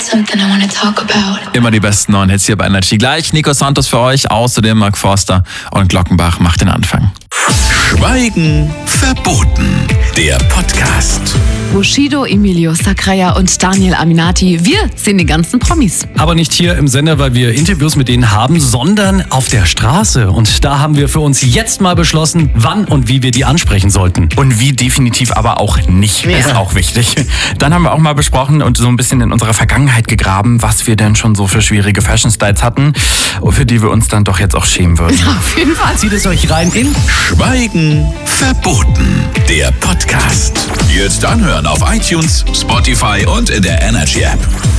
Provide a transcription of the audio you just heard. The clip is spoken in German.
something I wanna talk about. Immer die besten neuen Hits hier bei Energy. Gleich Nico Santos für euch, außerdem Mark Forster und Glockenbach macht den Anfang. Schweigen verboten. Der Podcast. Bushido, Emilio Sacraia und Daniel Aminati, wir sind die ganzen Promis. Aber nicht hier im Sender, weil wir Interviews mit denen haben, sondern auf der Straße. Und da haben wir für uns jetzt mal beschlossen, wann und wie wir die ansprechen sollten. Und wie definitiv aber auch nicht. Ja. Ist auch wichtig. Dann haben wir auch mal besprochen und so ein bisschen in unserer Vergangenheit gegraben, was wir denn schon so für schwierige Fashion-Styles hatten, für die wir uns dann doch jetzt auch schämen würden. Auf jeden Fall. Zieht es euch rein in Schweigen verboten. Der Podcast. Jetzt anhören auf iTunes, Spotify und in der Energy App.